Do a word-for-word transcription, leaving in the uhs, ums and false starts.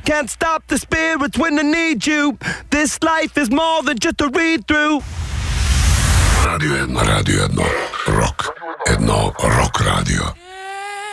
can't stop the spirits when they need you. This life is more than just a read-through. Radio jedno, Radio jedno, Rock, jedno Rock Radio.